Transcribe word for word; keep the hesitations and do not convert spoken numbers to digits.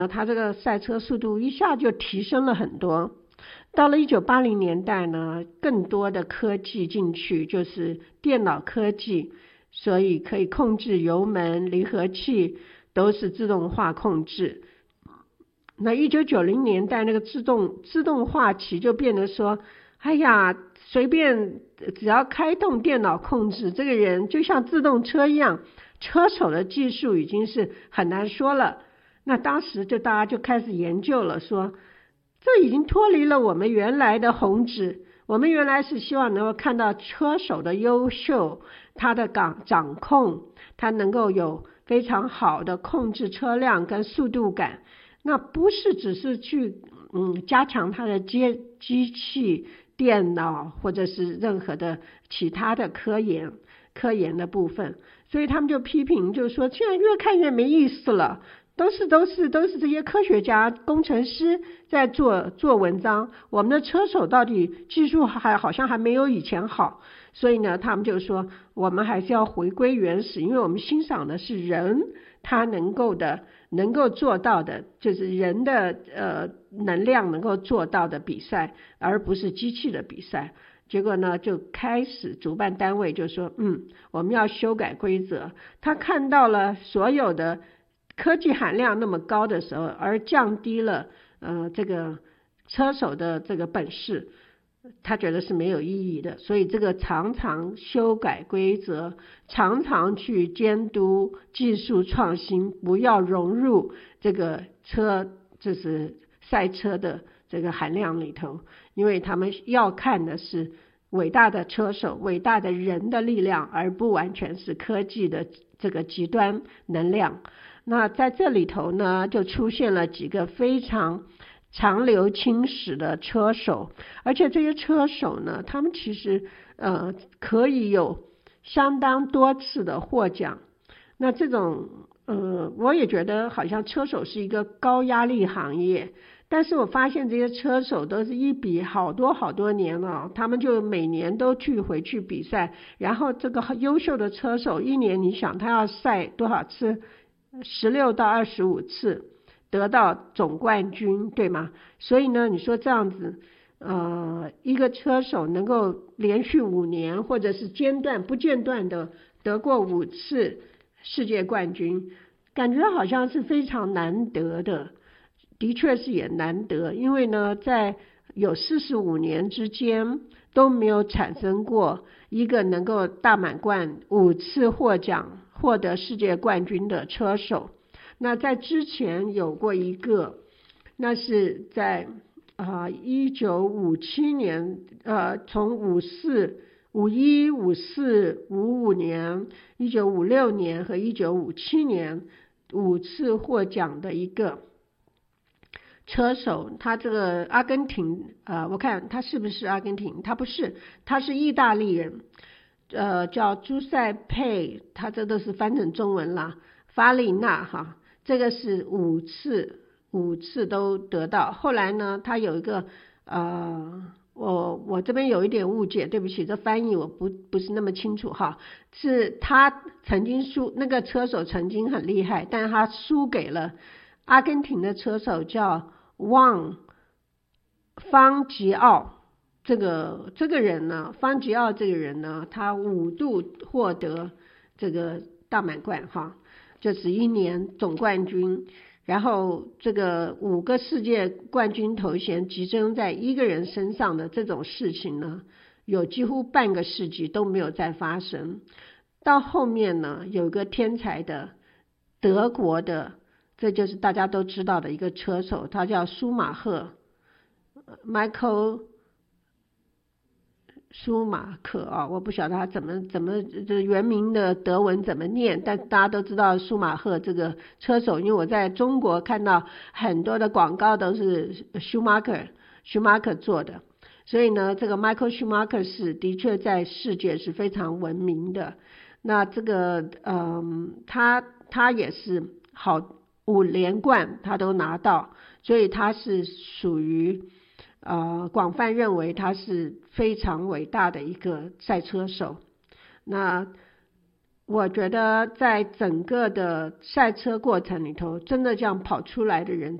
他这个赛车速度一下就提升了很多。到了一九八零年代呢，更多的科技进去，就是电脑科技，所以可以控制油门、离合器都是自动化控制。那一九九零年代那个自动自动化期就变得说，哎呀，随便只要开动电脑控制，这个人就像自动车一样，车手的技术已经是很难说了。那当时就大家就开始研究了，说这已经脱离了我们原来的宏旨，我们原来是希望能够看到车手的优秀，他的掌掌控，他能够有非常好的控制车辆跟速度感，那不是只是去嗯加强他的机机器、电脑或者是任何的其他的科研科研的部分。所以他们就批评，就是说现在越看越没意思了，都是都是都是这些科学家、工程师在做做文章，我们的车手到底技术还好像还没有以前好。所以呢，他们就说我们还是要回归原始，因为我们欣赏的是人他能够的能够做到的，就是人的呃能量能够做到的比赛，而不是机器的比赛。结果呢，就开始主办单位就说，嗯，我们要修改规则。他看到了所有的科技含量那么高的时候，而降低了呃这个车手的这个本事，他觉得是没有意义的。所以这个常常修改规则，常常去监督技术创新，不要融入这个车就是赛车的这个含量里头，因为他们要看的是伟大的车手、伟大的人的力量，而不完全是科技的这个极端能量。那在这里头呢，就出现了几个非常长流青史的车手，而且这些车手呢，他们其实呃可以有相当多次的获奖。那这种呃，我也觉得好像车手是一个高压力行业，但是我发现这些车手都是一比好多好多年了，他们就每年都去回去比赛，然后这个优秀的车手一年你想他要赛多少次？十六到二十五次得到总冠军，对吗？所以呢，你说这样子呃，一个车手能够连续五年或者是间断不间断的得过五次世界冠军，感觉好像是非常难得的。的确是也难得，因为呢，在有四十五年之间都没有产生过一个能够大满贯五次获奖获得世界冠军的车手。那在之前有过一个，那是在啊一九五七年，呃，从五四、五一、五四、五五年、一九五六年和一九五七年五次获奖的一个车手。他这个阿根廷呃，我看他是不是阿根廷？他不是，他是意大利人，呃，叫朱塞佩，他这都是翻成中文啦，法里纳哈，这个是五次五次都得到。后来呢，他有一个呃，我我这边有一点误解，对不起，这翻译我不不是那么清楚哈，是他曾经输，那个车手曾经很厉害，但是他输给了阿根廷的车手叫旺方吉奥。这个这个人呢，方吉奥这个人呢，他五度获得这个大满贯哈，就是一年总冠军，然后这个五个世界冠军头衔集中在一个人身上的这种事情呢，有几乎半个世纪都没有再发生。到后面呢，有个天才的德国的，这就是大家都知道的一个车手，他叫舒马赫 Michael 舒马克啊，我不晓得他怎么怎么这原名的德文怎么念，但大家都知道舒马赫这个车手，因为我在中国看到很多的广告都是舒马克舒马克做的，所以呢，这个 Michael Schumacher 是的确在世界是非常闻名的。那这个嗯，他他也是好五连冠他都拿到，所以他是属于呃，广泛认为他是非常伟大的一个赛车手。那我觉得在整个的赛车过程里头，真的这样跑出来的人